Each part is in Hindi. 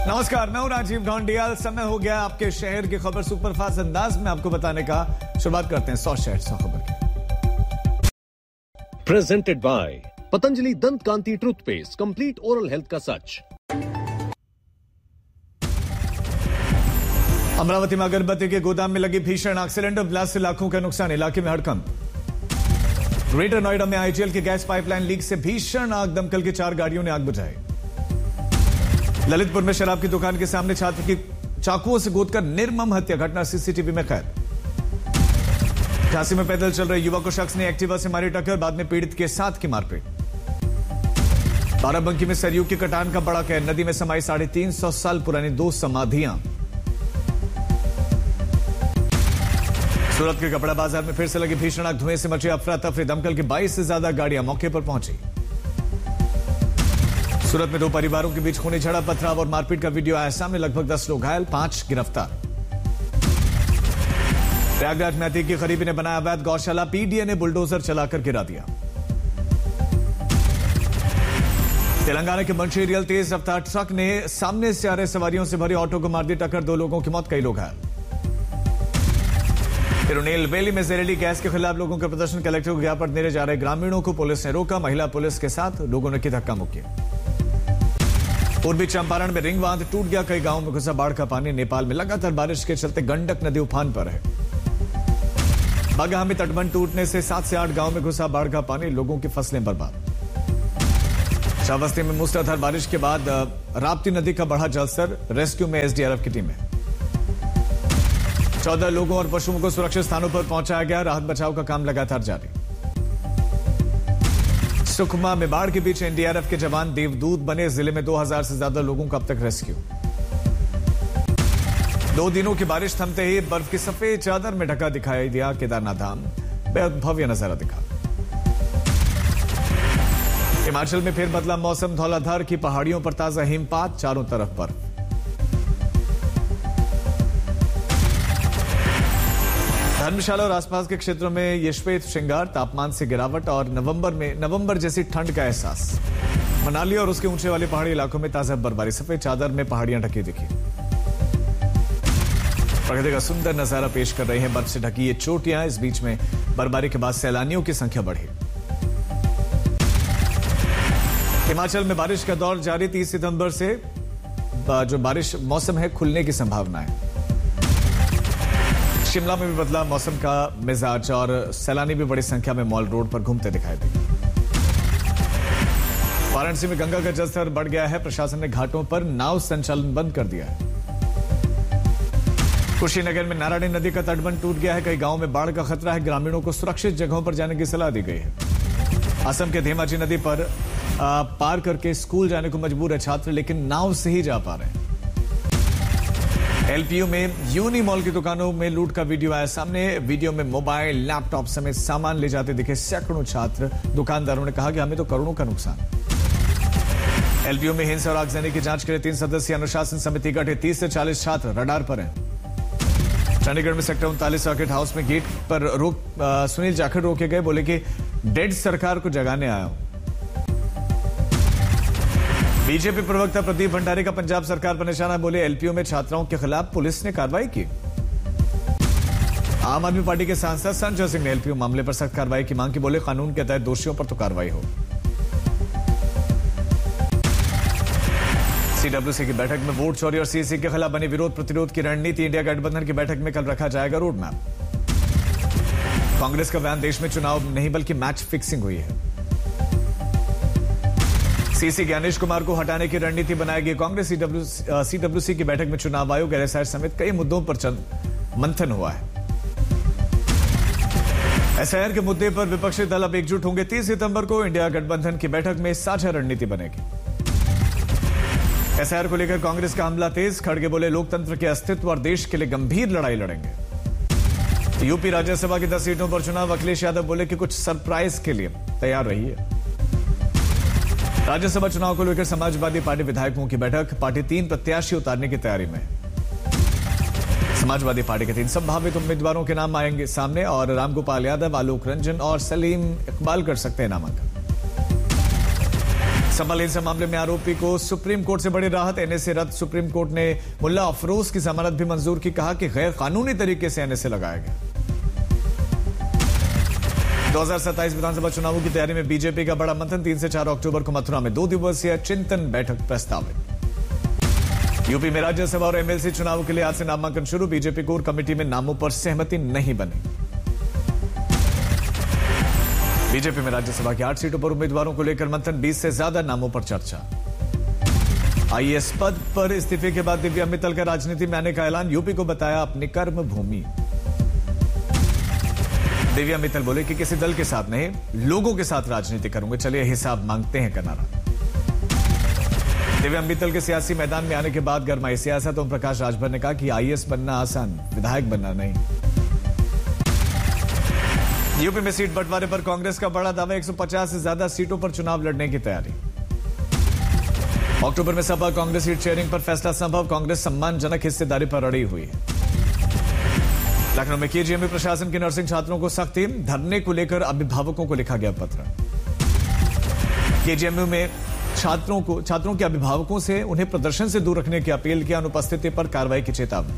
नमस्कार, मैं हूं राजीव ढोंडियाल। समय हो गया आपके शहर की खबर सुपरफास्ट अंदाज में आपको बताने का। शुरुआत करते हैं 100 शहर 100 खबर की। प्रेजेंटेड बाय पतंजलि दंत कांति टूथपेस्ट, कंप्लीट ओरल हेल्थ का सच। अमरावती में अगरबत्ती के गोदाम में लगी भीषण आग, सिलेंडर ब्लास्ट से लाखों का नुकसान, इलाके में हड़कंप। ग्रेटर नोएडा में आईजीएल के गैस पाइपलाइन लीक से भीषण आग, दमकल की 4 गाड़ियों ने आग बुझाई। ललितपुर में शराब की दुकान के सामने छात्र की चाकुओं से गोदकर निर्मम हत्या, घटना सीसीटीवी में कैद। झांसी में पैदल चल रहे युवक को शख्स ने एक्टिवा से मारी टक्कर, बाद में पीड़ित के साथ की मारपीट। बाराबंकी में सरयू की कटान का बड़ा कहर, नदी में समाई 350 साल पुरानी 2 समाधियां। सूरत के कपड़ा बाजार में फिर से लगी भीषण आग, धुएं से मची अफरा तफरी, दमकल की 22 से ज्यादा गाड़ियां मौके पर पहुंची। सूरत में 2 परिवारों के बीच खूनी झड़प, पथराव और मारपीट का वीडियो आया सामने, लगभग 10 लोग घायल, 5 गिरफ्तार। प्रयागराज में अतीक की खरीबी ने बनाया अवैध गौशाला, पीडीए ने बुलडोजर चलाकर गिरा दिया। तेलंगाना के मंचेरियल तेज रफ्तार ट्रक ने सामने से आ रहे सवारियों से भरी ऑटो को मार दी टक्कर, 2 लोगों की मौत, कई लोग घायल। तिरुनेल वैली में जहरीली गैस के खिलाफ लोगों का प्रदर्शन, कलेक्टर को ज्ञापन देने जा रहे ग्रामीणों को पुलिस ने रोका, महिला पुलिस के साथ लोगों ने की धक्का मुक्की। पूर्वी चंपारण में रिंग बांध टूट गया, कई गांवों में घुसा बाढ़ का पानी। नेपाल में लगातार बारिश के चलते गंडक नदी उफान पर है। बागाहा में तटबंध टूटने से 7 से 8 गांव में घुसा बाढ़ का पानी, लोगों की फसलें बर्बाद। श्रावस्ती में मूसलाधार बारिश के बाद राप्ती नदी का बढ़ा जलस्तर, रेस्क्यू में एसडीआरएफ की टीम है। 14 लोगों और पशुओं को सुरक्षित स्थानों पर पहुंचाया गया, राहत बचाव का काम लगातार जारी। सुकमा में बाढ़ के बीच एनडीआरएफ के जवान देवदूत बने, जिले में 2000 से ज्यादा लोगों का अब तक रेस्क्यू। 2 दिनों की बारिश थमते ही बर्फ की सफेद चादर में ढका दिखाई दिया केदारनाथ धाम, बेहद भव्य नजारा दिखा। हिमाचल में फिर बदला मौसम, धौलाधार की पहाड़ियों पर ताजा हिमपात, चारों तरफ बर्फ। धर्मशाला और आसपास के क्षेत्रों में ये श्वेत श्रृंगार, तापमान से गिरावट और नवंबर जैसी ठंड का एहसास। मनाली और उसके ऊंचे वाले पहाड़ी इलाकों में ताजा बर्फबारी, सफेद चादर में पहाड़ियां ढकी दिखी। प्रकृति का सुंदर नजारा पेश कर रही है बर्फ से ढकी ये चोटियां। इस बीच में बर्फबारी के बाद सैलानियों की संख्या बढ़ी। हिमाचल में बारिश का दौर जारी, 30 सितंबर से जो बारिश मौसम है खुलने की संभावना है। शिमला में भी बदला मौसम का मिजाज और सैलानी भी बड़ी संख्या में मॉल रोड पर घूमते दिखाई दिए। वाराणसी में गंगा का जलस्तर बढ़ गया है, प्रशासन ने घाटों पर नाव संचालन बंद कर दिया है। कुशीनगर में नारायणी नदी का तटबंध टूट गया है, कई गांवों में बाढ़ का खतरा है, ग्रामीणों को सुरक्षित जगहों पर जाने की सलाह दी गई है। असम के धेमाजी नदी पर पार करके स्कूल जाने को मजबूर है छात्र, लेकिन नाव से ही जा पा रहे हैं। एलपीयू में यूनी मॉल की दुकानों में लूट का वीडियो आया सामने, वीडियो में मोबाइल, लैपटॉप समेत सामान ले जाते दिखे सैकड़ों छात्र। दुकानदारों ने कहा कि हमें तो करोड़ों का नुकसान। एलपीयू में हिंसा और आगजनी की जांच के लिए 3 सदस्यीय अनुशासन समिति गठित, 30 से 40 छात्र रडार पर हैं। चंडीगढ़ में सेक्टर 39 सर्किट हाउस में गेट पर सुनील जाखड़ रोके गए, बोले कि डेड सरकार को जगाने आया हूं। बीजेपी प्रवक्ता प्रदीप भंडारी का पंजाब सरकार पर निशाना, बोले एलपीयू में छात्राओं के खिलाफ पुलिस ने कार्रवाई की। आम आदमी पार्टी के सांसद संजय सिंह ने एलपीयू मामले पर सख्त कार्रवाई की मांग की, बोले कानून के तहत दोषियों पर तो कार्रवाई हो। सीडब्ल्यूसी की बैठक में वोट चोरी और सीसी के खिलाफ बनी विरोध प्रतिरोध की रणनीति, इंडिया गठबंधन की बैठक में कल रखा जाएगा रोड मैप। कांग्रेस का बयान, देश में चुनाव नहीं बल्कि मैच फिक्सिंग हुई है। सीसी ज्ञानेश कुमार को हटाने की रणनीति बनाएगी कांग्रेस। सीडब्ल्यूसी की बैठक में चुनाव आयोग, एलएसआई समेत कई मुद्दों पर मंथन हुआ है। एसआईआर के मुद्दे पर विपक्षी दल अब एकजुट होंगे, 30 सितंबर को इंडिया गठबंधन की बैठक में साझा रणनीति बनेगी। एसआईआर को लेकर कांग्रेस का हमला तेज, खड़गे बोले लोकतंत्र के अस्तित्व और देश के लिए गंभीर लड़ाई लड़ेंगे। यूपी राज्यसभा की 10 सीटों पर चुनाव, अखिलेश यादव बोले कि कुछ सरप्राइज के लिए तैयार रहिए। राज्यसभा चुनाव को लेकर समाजवादी पार्टी विधायकों की बैठक, पार्टी 3 प्रत्याशी उतारने की तैयारी में। समाजवादी पार्टी के 3 संभावित उम्मीदवारों के नाम आएंगे सामने और रामगोपाल यादव, आलोक रंजन और सलीम इकबाल कर सकते हैं नामांकन। संभल हिंसा मामले में आरोपी को सुप्रीम कोर्ट से बड़ी राहत, एनएसए रद्द। सुप्रीम कोर्ट ने मुल्ला अफरोज की जमानत भी मंजूर की, कहा कि गैर कानूनी तरीके से एनएसए लगाया गया। 2027 विधानसभा चुनावों की तैयारी में बीजेपी का बड़ा मंथन, 3 से 4 अक्टूबर को मथुरा में 2 दिवसीय चिंतन बैठक प्रस्तावित। यूपी में राज्यसभा और एमएलसी चुनाव के लिए आज से नामांकन शुरू, बीजेपी कोर कमेटी में नामों पर सहमति नहीं बनी। बीजेपी में राज्यसभा की 8 सीटों पर उम्मीदवारों को लेकर मंथन, 20 से ज्यादा नामों पर चर्चा। आईएएस पद पर इस्तीफे के बाद दिव्या मित्तल का राजनीति में आने का ऐलान, यूपी को बताया अपनी कर्म भूमि। दिव्या मित्तल बोले कि किसी दल के साथ नहीं, लोगों के साथ राजनीति करूंगे, चलिए हिसाब मांगते हैं का नारा। दिव्या मित्तल के सियासी मैदान में आने के बाद गरमाई सियासत, ओम प्रकाश राजभर ने कहा कि आईएएस बनना आसान, विधायक बनना नहीं। यूपी में सीट बंटवारे पर कांग्रेस का बड़ा दावा, 150 से ज्यादा सीटों पर चुनाव लड़ने की तैयारी। अक्टूबर में सपा कांग्रेस सीट शेयरिंग पर फैसला संभव, कांग्रेस सम्मानजनक हिस्सेदारी पर अड़ी हुई है। लखनऊ में केजीएमयू प्रशासन की नर्सिंग छात्रों को सख्ती, धरने को लेकर अभिभावकों को लिखा गया पत्र। केजीएमयू में छात्रों के अभिभावकों से उन्हें प्रदर्शन से दूर रखने की अपील की, अनुपस्थिति पर कार्रवाई की चेतावनी।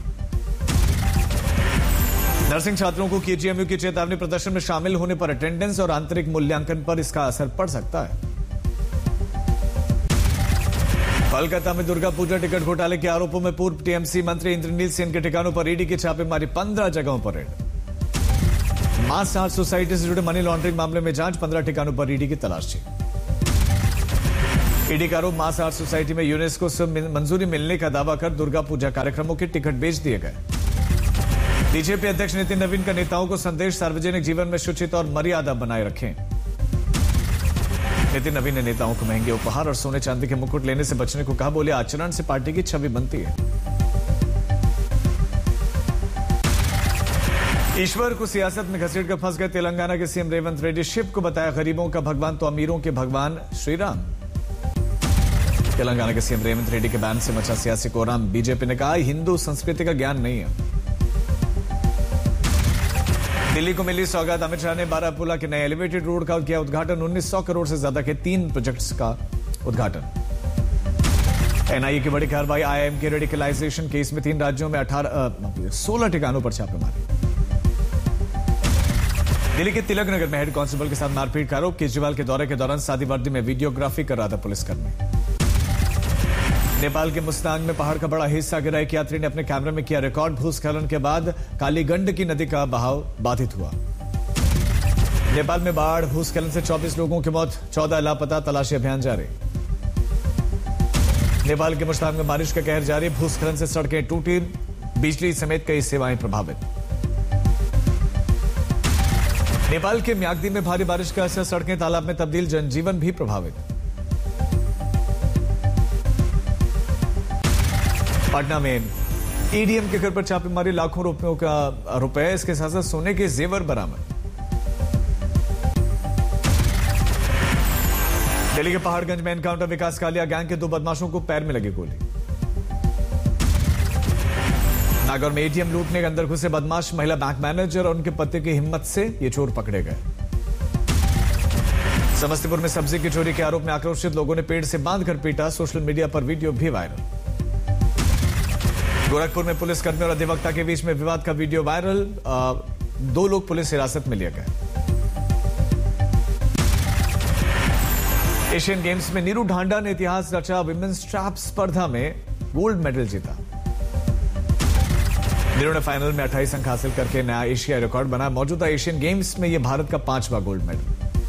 नर्सिंग छात्रों को केजीएमयू की चेतावनी, प्रदर्शन में शामिल होने पर अटेंडेंस और आंतरिक मूल्यांकन पर इसका असर पड़ सकता है। कोलकाता में दुर्गा पूजा टिकट घोटाले के आरोपों में पूर्व टीएमसी मंत्री इंद्रनील सेन के ठिकानों पर ईडी की छापेमारी, 15 जगहों पर रेड। मास आर्ट सोसाइटी से जुड़े मनी लॉन्ड्रिंग मामले में जांच, 15 ठिकानों पर ईडी की तलाशी। ईडी का आरोप, मास आर्ट सोसाइटी में यूनेस्को से मंजूरी मिलने का दावा कर दुर्गा पूजा कार्यक्रमों के टिकट बेच दिए गए। बीजेपी अध्यक्ष नितिन नवीन का नेताओं को संदेश, सार्वजनिक जीवन में शुचिता और मर्यादा बनाए रखें। नितिन नवीन ने नेताओं को महंगे उपहार और सोने चांदी के मुकुट लेने से बचने को कहा, बोले आचरण से पार्टी की छवि बनती है। ईश्वर को सियासत में घसीट कर फंस गए तेलंगाना के सीएम रेवंत रेड्डी, शिव को बताया गरीबों का भगवान तो अमीरों के भगवान श्री राम। तेलंगाना के सीएम रेवंत रेड्डी के बयान से मचा सियासी कोहराम, बीजेपी ने कहा हिंदू संस्कृति का ज्ञान नहीं है। दिल्ली को मिली सौगात, अमित शाह ने बारापुला के नए एलिवेटेड रोड का किया उद्घाटन, 1900 करोड़ से ज्यादा के 3 प्रोजेक्ट्स का उद्घाटन। एनआईए की बड़ी कार्रवाई, आईआईएम के रेडिकलाइजेशन केस में 3 राज्यों में 16 ठिकानों पर छापेमारी। दिल्ली के तिलक नगर में हेड कांस्टेबल के साथ मारपीट का आरोप, केजरीवाल के दौरे के दौरान सादी वर्दी में वीडियोग्राफी कर रहा था पुलिसकर्मी। नेपाल के मुस्तांग में पहाड़ का बड़ा हिस्सा गिरा, एक यात्री ने अपने कैमरे में किया रिकॉर्ड, भूस्खलन के बाद कालीगंडकी नदी का बहाव बाधित हुआ। नेपाल में बाढ़, भूस्खलन से 24 लोगों की मौत, 14 लापता, तलाशी अभियान जारी। नेपाल के मुस्तांग में बारिश का कहर जारी, भूस्खलन से सड़कें टूटी, बिजली समेत कई सेवाएं प्रभावित। नेपाल के म्याग्दी में भारी बारिश का असर, सड़कें तालाब में तब्दील, जनजीवन भी प्रभावित। पटना में ईडीएम के घर पर छापेमारी, लाखों रुपयों का रुपए, इसके साथ साथ सोने के जेवर बरामद। दिल्ली के पहाड़गंज में एनकाउंटर, विकास कालिया गैंग के 2 बदमाशों को पैर में लगी गोली। नागौर में एटीएम लूटने के अंदर घुसे बदमाश, महिला बैंक मैनेजर और उनके पति की हिम्मत से ये चोर पकड़े गए। समस्तीपुर में सब्जी की चोरी के आरोप में आक्रोशित लोगों ने पेड़ से बांधकर पीटा, सोशल मीडिया पर वीडियो भी वायरल। गोरखपुर में पुलिसकर्मी और अधिवक्ता के बीच में विवाद का वीडियो वायरल, 2 लोग पुलिस हिरासत में लिए गए। एशियन गेम्स में नीरू ढांडा ने इतिहास रचा, विमेंस ट्रैप स्पर्धा में गोल्ड मेडल जीता। नीरू ने फाइनल में 28 अंक हासिल करके नया एशिया रिकॉर्ड बनाया, मौजूदा एशियन गेम्स में यह भारत का 5वां गोल्ड मेडल।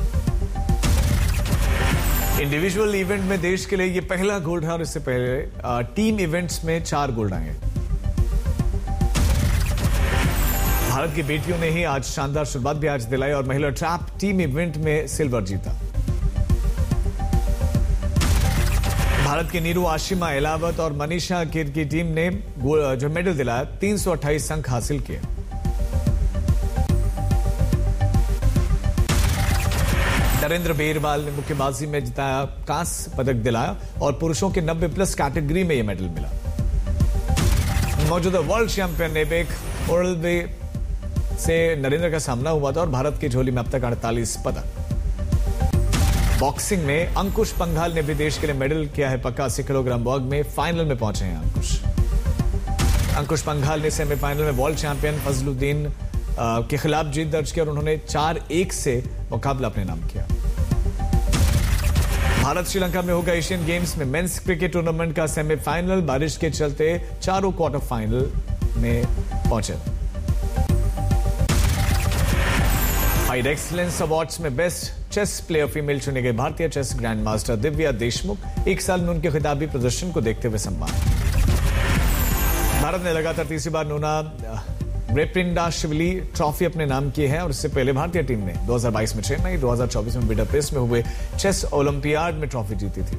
इंडिविजुअल इवेंट में देश के लिए यह पहला गोल्ड है और इससे पहले टीम इवेंट्स में 4 गोल्ड आए। भारत की बेटियों ने ही आज शानदार शुरुआत भी आज दिलाई और महिला ट्रैप टीम इवेंट में सिल्वर जीता। भारत की नीरू, आशिमा एलावत और मनीषा कीर की टीम ने जो मेडल दिलाया, 328 अंक हासिल किए। नरेंद्र बेरवाल ने मुक्केबाजी में जिताया, कांस्य पदक दिलाया और पुरुषों के 90+ कैटेगरी में यह मेडल मिला। मौजूदा वर्ल्ड चैंपियन एपेक ओरलवे से नरेंद्र का सामना हुआ था और भारत की झोली में अब तक 48 पदक। बॉक्सिंग में अंकुश पंघाल ने भी देश के लिए मेडल किया है पक्का। 80 किलोग्राम वर्ग में फाइनल में पहुंचे हैं अंकुश पंघाल ने सेमीफाइनल में वर्ल्ड चैंपियन फजलुद्दीन के खिलाफ जीत दर्ज की और उन्होंने 4-1 से मुकाबला अपने नाम किया। भारत श्रीलंका में होगा एशियन गेम्स में मेंस क्रिकेट टूर्नामेंट का सेमीफाइनल। बारिश के चलते चारों क्वार्टर फाइनल में पहुंचे। हाइड एक्सीलेंस अवार्ड्स में बेस्ट चेस प्लेयर फीमेल चुने गए भारतीय chess grand master Divya Deshmukh. एक साल में उनके खिताबी प्रदर्शन को देखते हुए सम्मान। भारत ने लगातार तीसरी बार नूना रेप्रिंडाशविली ट्रॉफी अपने नाम की है और इससे पहले भारतीय टीम ने 2022 में चेन्नई, 2024 में बुडापेस्ट में हुए चेस ओलंपियाड में ट्रॉफी जीती थी।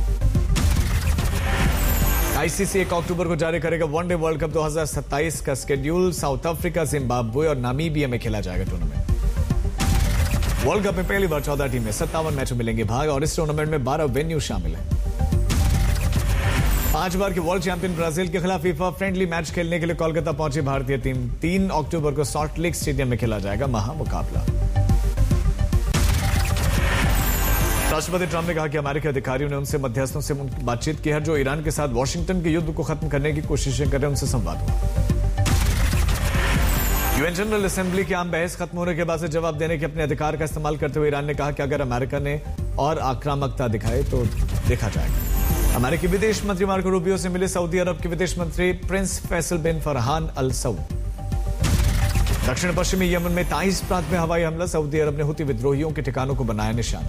आईसीसी 1 अक्टूबर को जारी करेगा वनडे वर्ल्ड कप 2027 का शेड्यूल। साउथ अफ्रीका, जिम्बाब्वे और नामीबिया में खेला जाएगा टूर्नामेंट। वर्ल्ड कप में पहली बार 14 टीमें 57 मैचों में लेंगे भाग और इस टूर्नामेंट में 12 वेन्यू शामिल हैं। 5 बार के वर्ल्ड चैंपियन ब्राजील के खिलाफ फीफा फ्रेंडली मैच खेलने के लिए कोलकाता पहुंची भारतीय टीम। 3 अक्टूबर को सॉल्ट लेक स्टेडियम में खेला जाएगा महामुकाबला। राष्ट्रपति ट्रंप ने कहा कि अमेरिकी अधिकारियों ने उनसे मध्यस्थों से बातचीत की है जो ईरान के साथ वॉशिंगटन के युद्ध को खत्म करने की कोशिशें कर रहे हैं, उनसे संवाद हुआ। यूएन जनरल असेंबली की आम बहस खत्म होने के बाद से जवाब देने के अपने अधिकार का इस्तेमाल करते हुए ईरान ने कहा कि अगर अमेरिका ने और आक्रामकता दिखाए तो देखा जाएगा। अमेरिकी विदेश मंत्री मार्को रूबियो से मिले सऊदी अरब के विदेश मंत्री प्रिंस फैसल बिन फरहान अल सऊद। दक्षिण पश्चिमी यमन में ताइज प्रांत में हवाई हमला, सऊदी अरब ने हुती विद्रोहियों के ठिकानों को बनाया निशाना।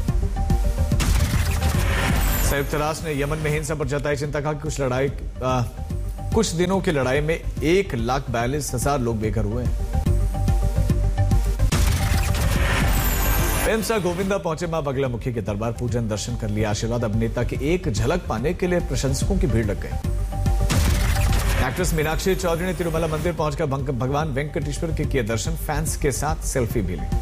संयुक्त राष्ट्र ने यमन में हिंसा पर जताई चिंता, कहा कुछ दिनों की लड़ाई में 1,42,000 लोग बेघर हुए हैं। फिल्मस्टार गोविंदा पहुंचे मां बगलामुखी के दरबार, पूजन दर्शन कर लिया आशीर्वाद। अभिनेता की एक झलक पाने के लिए प्रशंसकों की भीड़ लग गई। एक्ट्रेस मीनाक्षी चौधरी ने तिरुमला मंदिर पहुंचकर भगवान वेंकटेश्वर के किए दर्शन, फैंस के साथ सेल्फी भी ली।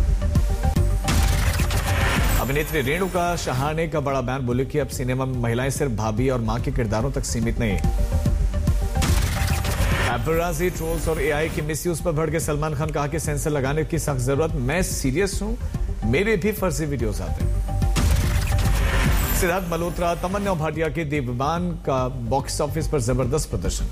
अभिनेत्री रेणुका शहाणे का बड़ा बयान, बोले कि अब सिनेमा में महिलाएं सिर्फ भाभी और मां के किरदारों तक सीमित नहीं है। पैपराज़ी, ट्रोल्स और एआई की मिसयूज पर भड़के सलमान खान, कहा कि सेंसर लगाने की सख्त जरूरत, मैं सीरियस हूं, मेरे भी फर्जी वीडियोस आते हैं। सिद्धार्थ मल्होत्रा, तमन्ना भाटिया की दीवान का बॉक्स ऑफिस पर जबरदस्त प्रदर्शन।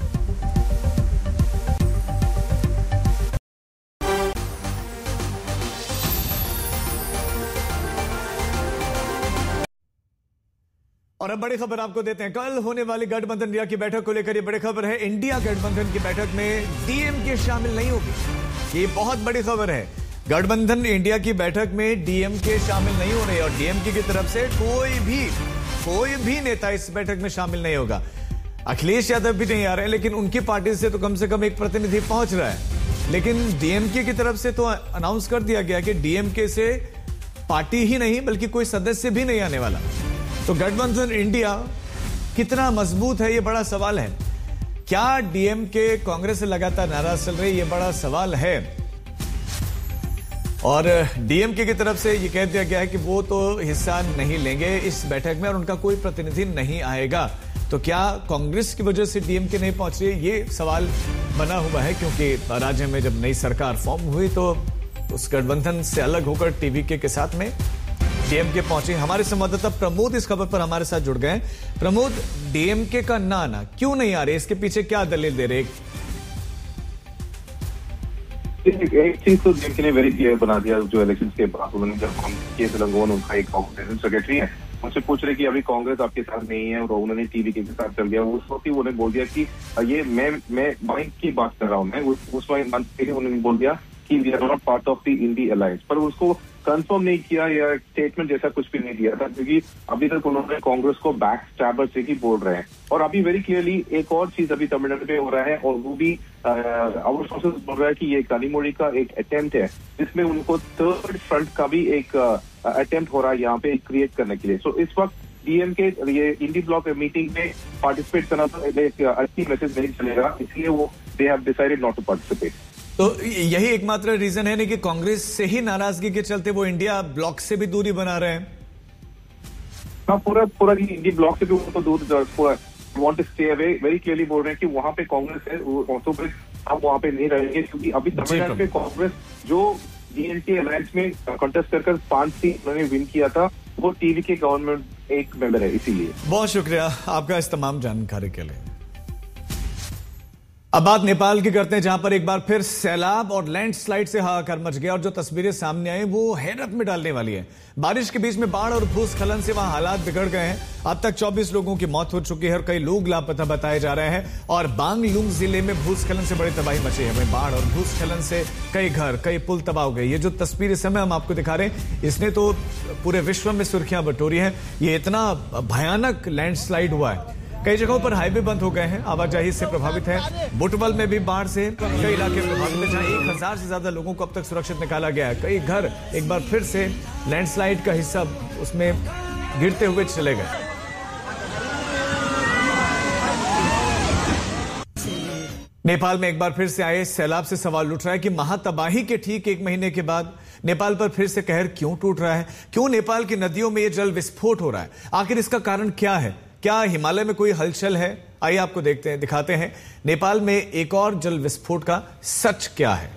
और अब बड़ी खबर आपको देते हैं। कल होने वाली गठबंधन इंडिया की बैठक को लेकर ये बड़ी खबर है। इंडिया गठबंधन की बैठक में डीएमके शामिल नहीं होगी, ये बहुत बड़ी खबर है। गठबंधन इंडिया की बैठक में डीएमके शामिल नहीं हो रहे और डीएमके की तरफ से कोई भी नेता इस बैठक में शामिल नहीं होगा। अखिलेश यादव भी नहीं आ रहे, लेकिन उनकी पार्टी से तो कम से कम एक प्रतिनिधि पहुंच रहा है। लेकिन डीएमके की तरफ से तो अनाउंस कर दिया गया कि डीएमके से पार्टी ही नहीं बल्कि कोई सदस्य भी नहीं आने वाला। तो गठबंधन इंडिया कितना मजबूत है, ये बड़ा सवाल है। क्या डीएमके कांग्रेस से लगातार नाराज चल रही, ये बड़ा सवाल है। और डीएमके की तरफ से ये कह दिया गया है कि वो तो हिस्सा नहीं लेंगे इस बैठक में और उनका कोई प्रतिनिधि नहीं आएगा। तो क्या कांग्रेस की वजह से डीएमके नहीं पहुंच रही है, ये सवाल बना हुआ है। क्योंकि राज्य में जब नई सरकार फॉर्म हुई तो उस गठबंधन से अलग होकर टीवीके के साथ में डीएमके पहुंचे। हमारे संवाददाता प्रमोद इस खबर पर हमारे साथ जुड़ गए। प्रमोद, डीएमके का ना आना क्यों नहीं आ रहे, इसके पीछे क्या दलील दे रहे? एक चीज तो डीएमके ने वेरी क्लियर बना दिया जो इलेक्शन के बाद उन्होंने जब के तेलंगाना उनका एक कांग्रेस सेक्रेटरी है, उनसे पूछ रहे कि अभी कांग्रेस आपके साथ नहीं है और उन्होंने टीवीके के साथ चल गया। उस वक्त ही उन्होंने बोल दिया कि ये मैं माइक की बात कर रहा हूँ। मैं उस वक्त उन्होंने बोल दिया कि we are not part of the INDI alliance, पर उसको कंफर्म नहीं किया या स्टेटमेंट जैसा कुछ भी नहीं दिया था, क्योंकि अभी तक उन्होंने कांग्रेस को बैक स्टैबर से ही बोल रहे हैं। और अभी वेरी क्लियरली एक और चीज अभी तमिलनाडु में हो रहा है और वो भी आवर सोर्सेस बोल रहा है कि ये कनिमोड़ी का एक अटेम्प्ट है जिसमें उनको थर्ड फ्रंट का भी एक अटेम्प्ट हो रहा है यहाँ पे क्रिएट करने के लिए। सो इस वक्त डीएमके ये इंडी ब्लॉक मीटिंग में पार्टिसिपेट करना तो एक अच्छी मैसेज नहीं चलेगा, इसलिए वो they have decided not to participate. तो यही एकमात्र रीजन है ना कि कांग्रेस से ही नाराजगी के चलते वो इंडिया ब्लॉक से भी दूरी बना रहे हैं। हाँ, पूरा इंडी ब्लॉक से भी उनको दूर want to stay away, very clearly बोल रहे हैं कि वहां पे कांग्रेस है, हम वहां पे नहीं रहेंगे, क्योंकि अभी तमिलनाडु में कांग्रेस जो डीएमके अलायंस में कंटेस्ट कर 5 सीट उन्होंने विन किया था, वो टीवी के गवर्नमेंट एक मेंबर है, इसीलिए। बहुत शुक्रिया आपका इस तमाम जानकारी के लिए। अब बात नेपाल की करते हैं, जहां पर एक बार फिर सैलाब और लैंडस्लाइड से हाहाकार मच गया और जो तस्वीरें सामने आई वो हैरत में डालने वाली है। बारिश के बीच में बाढ़ और भूस्खलन से वहां हालात बिगड़ गए हैं। अब तक 24 लोगों की मौत हो चुकी है और कई लोग लापता बताए जा रहे हैं। और बांगलुंग जिले में भूस्खलन से बड़ी तबाही मची है। वहीं बाढ़ और भूस्खलन से कई घर, कई पुल तबाह हो गए। ये जो तस्वीर इस समय हम आपको दिखा रहे हैं, इसने तो पूरे विश्व में सुर्खियां बटोरी है। ये इतना भयानक लैंडस्लाइड हुआ है, कई जगहों पर हाईवे बंद हो गए हैं, आवाजाही से प्रभावित है। बुटवल में भी बाढ़ से कई इलाके प्रभावित हैं, जहां 1000 से ज्यादा लोगों को अब तक सुरक्षित निकाला गया है। कई घर एक बार फिर से लैंडस्लाइड का हिस्सा उसमें गिरते हुए चले गए। नेपाल में एक बार फिर से आए सैलाब से सवाल उठ रहा है कि महातबाही के ठीक 1 महीने के बाद नेपाल पर फिर से कहर क्यों टूट रहा है? क्यों नेपाल की नदियों में यह जल विस्फोट हो रहा है? आखिर इसका कारण क्या है? क्या हिमालय में कोई हलचल है? आइए आपको दिखाते हैं नेपाल में एक और जल विस्फोट का सच क्या है।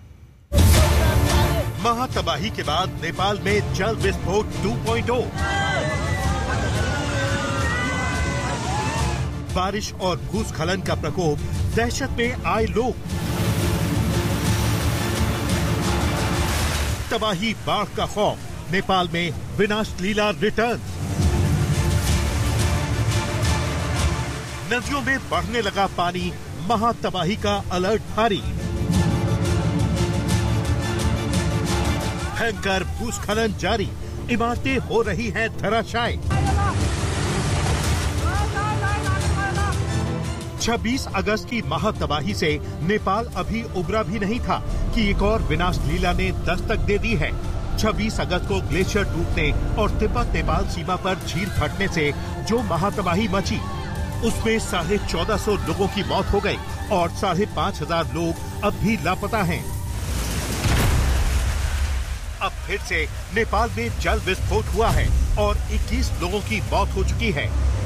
महातबाही के बाद नेपाल में जल विस्फोट 2.0। बारिश और भूस्खलन का प्रकोप, दहशत में आए लोग। तबाही, बाढ़ का खौफ, नेपाल में विनाश लीला रिटर्न। नदियों में बढ़ने लगा पानी, महातबाही का अलर्ट भारी। भयंकर भूस्खलन जारी, इमारतें हो रही हैं धराशायी। 26 अगस्त की महातबाही से नेपाल अभी उबरा भी नहीं था कि एक और विनाश लीला ने दस्तक दे दी है। 26 अगस्त को ग्लेशियर टूटने और तिब्बत नेपाल सीमा पर झील फटने से जो महातबाही मची, उसमें 1450 लोगों की मौत हो गई और 5500 लोग अब भी लापता हैं। अब फिर से नेपाल में जल विस्फोट हुआ है और 21 लोगों की मौत हो चुकी है।